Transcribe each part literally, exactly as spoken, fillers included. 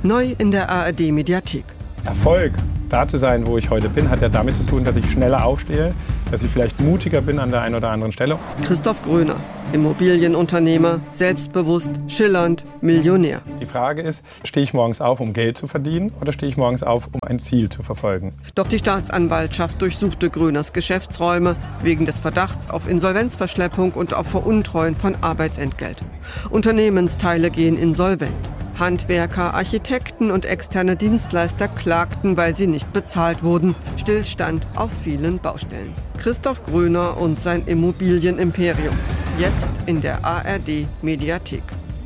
Neu in der A R D-Mediathek. Erfolg, da zu sein, wo ich heute bin, hat ja damit zu tun, dass ich schneller aufstehe, dass ich vielleicht mutiger bin an der einen oder anderen Stelle. Christoph Gröner, Immobilienunternehmer, selbstbewusst, schillernd, Millionär. Die Frage ist, stehe ich morgens auf, um Geld zu verdienen, oder stehe ich morgens auf, um ein Ziel zu verfolgen? Doch die Staatsanwaltschaft durchsuchte Gröners Geschäftsräume wegen des Verdachts auf Insolvenzverschleppung und auf Veruntreuen von Arbeitsentgelt. Unternehmensteile gehen insolvent. Handwerker, Architekten und externe Dienstleister klagten, weil sie nicht bezahlt wurden. Stillstand auf vielen Baustellen. Christoph Gröner und sein Immobilienimperium. Jetzt in der A R D-Mediathek.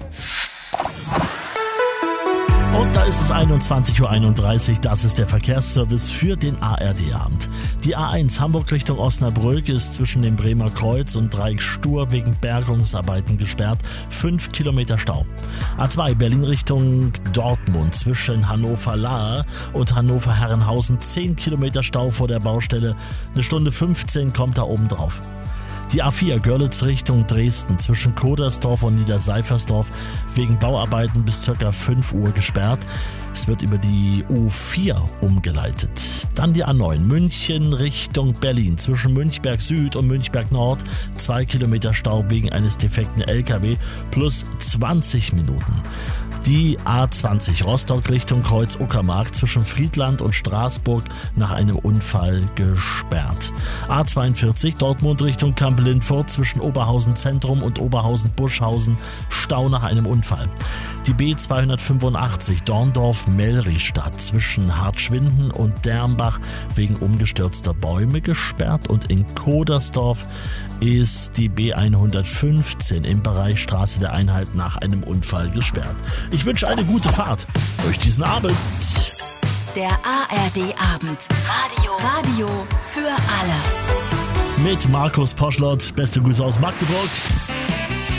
Und da ist es einundzwanzig Uhr einunddreißig, das ist der Verkehrsservice für den A R D-Abend. Die A eins Hamburg Richtung Osnabrück ist zwischen dem Bremer Kreuz und Dreieck Stur wegen Bergungsarbeiten gesperrt, fünf Kilometer Stau. A zwei Berlin Richtung Dortmund zwischen Hannover-Lahr und Hannover-Herrenhausen, zehn Kilometer Stau vor der Baustelle, eine Stunde fünfzehn kommt da oben drauf. Die A vier Görlitz Richtung Dresden zwischen Kodersdorf und Niederseifersdorf wegen Bauarbeiten bis ca. fünf Uhr gesperrt. Es wird über die U vier umgeleitet. Dann die A neun München Richtung Berlin zwischen Münchberg Süd und Münchberg Nord. Zwei Kilometer Stau wegen eines defekten L K W plus zwanzig Minuten. Die A zwanzig Rostock Richtung Kreuz Uckermark zwischen Friedland und Straßburg nach einem Unfall gesperrt. A zweiundvierzig Dortmund Richtung Kamp-Lindfort zwischen Oberhausen Zentrum und Oberhausen-Buschhausen, Stau nach einem Unfall. Die B zweihundertfünfundachtzig Dorndorf-Mellriestadt zwischen Hartschwinden und Dermbach wegen umgestürzter Bäume gesperrt und in Kodersdorf ist die B hundertfünfzehn im Bereich Straße der Einheit nach einem Unfall gesperrt. Ich wünsche eine gute Fahrt durch diesen Abend. Der A R D-Abend. Radio. Radio für alle. Mit Markus Poschlott. Beste Grüße aus Magdeburg.